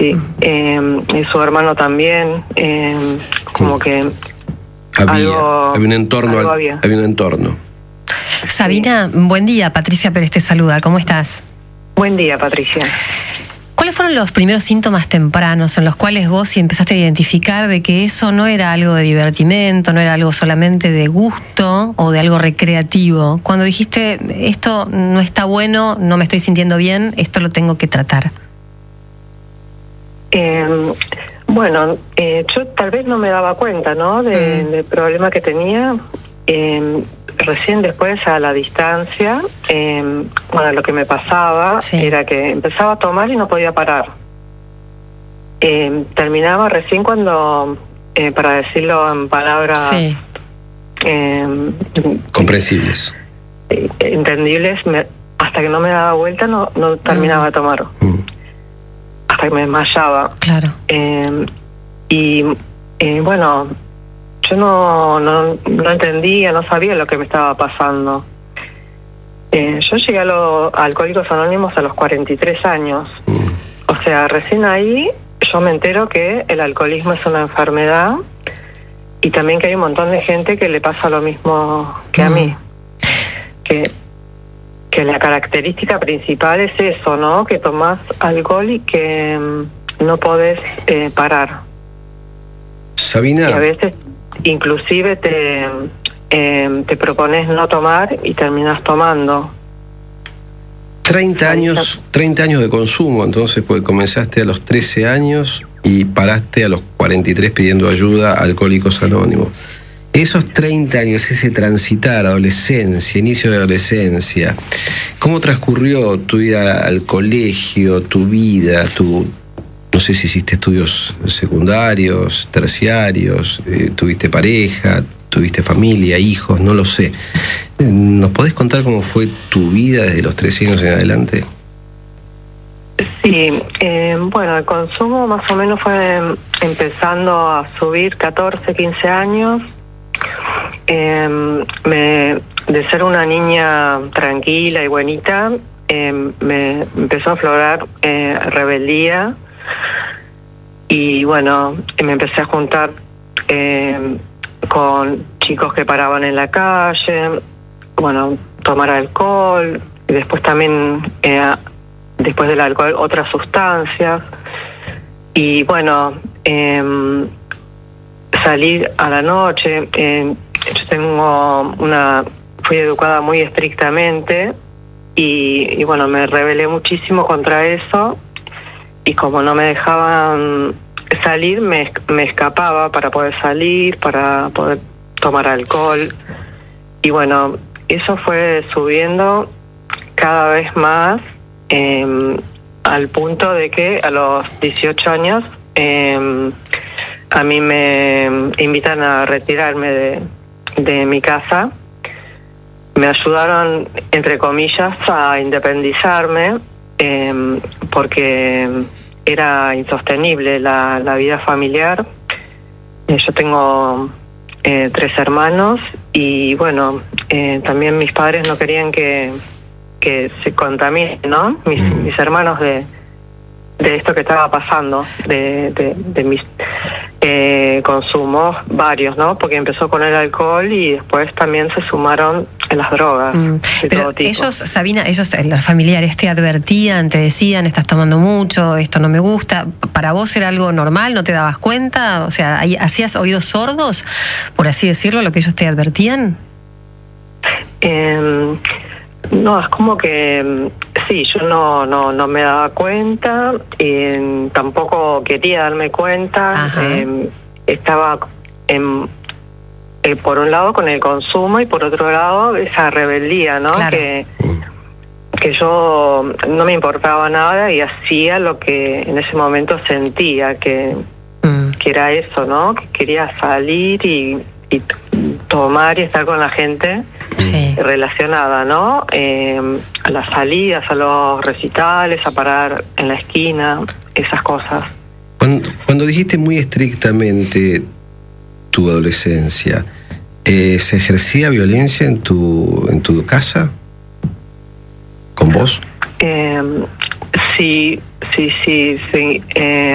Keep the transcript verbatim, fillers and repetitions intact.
sí. Eh, y su hermano también, eh, como que había, algo, había un entorno, algo había. había un entorno. Sabina, buen día, Patricia Pérez te saluda, ¿cómo estás? Buen día, Patricia. ¿Cuáles fueron los primeros síntomas tempranos en los cuales vos sí empezaste a identificar de que eso no era algo de divertimento, no era algo solamente de gusto o de algo recreativo? Cuando dijiste, esto no está bueno, no me estoy sintiendo bien, esto lo tengo que tratar. Eh, bueno, eh, yo tal vez no me daba cuenta, ¿no? De, mm. del problema que tenía. Eh, recién después, a la distancia, eh, bueno, lo que me pasaba sí. era que empezaba a tomar y no podía parar. Eh, terminaba recién cuando, eh, para decirlo en palabras sí. eh, comprensibles, eh, entendibles, me, hasta que no me daba vuelta no, no terminaba mm. de tomar. Mm. Hasta que me desmayaba. Claro. Eh, y eh, bueno, yo no, no, no entendía, no sabía lo que me estaba pasando. Eh, yo llegué a los Alcohólicos Anónimos a los cuarenta y tres años. Mm. O sea, recién ahí yo me entero que el alcoholismo es una enfermedad y también que hay un montón de gente que le pasa lo mismo que mm. a mí. Que, que la característica principal es eso, ¿no? Que tomás alcohol y que mm, no podés eh, parar. Sabina. Y a veces inclusive te, eh, te propones no tomar y terminas tomando. treinta años, treinta años de consumo, entonces, pues comenzaste a los trece años y paraste a los cuarenta y tres pidiendo ayuda a Alcohólicos Anónimos. Esos treinta años, ese transitar, adolescencia, inicio de adolescencia, ¿cómo transcurrió tu vida al colegio, tu vida, tu... No sé si hiciste estudios secundarios, terciarios, eh, tuviste pareja, tuviste familia, hijos, no lo sé. ¿Nos podés contar cómo fue tu vida desde los trece años en adelante? Sí, eh, bueno, el consumo más o menos fue empezando a subir catorce, quince años. Eh, me, de ser una niña tranquila y buenita, eh, me empezó a aflorar eh, rebeldía. Y bueno, me empecé a juntar eh, con chicos que paraban en la calle, bueno, tomar alcohol, y después también, eh, después del alcohol, otras sustancias. Y bueno, eh, salir a la noche. Eh, yo tengo una, fui educada muy estrictamente y, y bueno, me rebelé muchísimo contra eso. Y como no me dejaban salir, me, me escapaba para poder salir, para poder tomar alcohol. Y bueno, eso fue subiendo cada vez más, eh, al punto de que a los dieciocho años eh, a mí me invitan a retirarme de, de mi casa. Me ayudaron, entre comillas, a independizarme. Eh, porque era insostenible la, la vida familiar. Eh, yo tengo eh, tres hermanos y bueno, eh, también mis padres no querían que, que se contaminen, ¿no? Mis, mis hermanos de, de esto que estaba pasando, de, de, de mis eh, consumos varios, ¿no? Porque empezó con el alcohol y después también se sumaron en las drogas. Mm. De Pero todo tipo. Ellos, Sabina, ellos, los familiares, te advertían, te decían, estás tomando mucho, esto no me gusta. ¿Para vos era algo normal? ¿No te dabas cuenta? O sea, ¿hacías oídos sordos, por así decirlo, lo que ellos te advertían? Eh, no, es como que sí, yo no no no me daba cuenta y tampoco quería darme cuenta. Eh, estaba en, eh, por un lado con el consumo y por otro lado esa rebeldía, ¿no? Claro. Que que yo no me importaba nada y hacía lo que en ese momento sentía que, mm. que era eso, ¿no? Que quería salir y, y tomar y estar con la gente. Sí. Relacionada, ¿no? Eh, a las salidas, a los recitales, a parar en la esquina, esas cosas. Cuando, cuando dijiste muy estrictamente tu adolescencia, eh, ¿se ejercía violencia en tu en tu casa? ¿Con vos? Eh, sí, sí, sí, sí. Eh,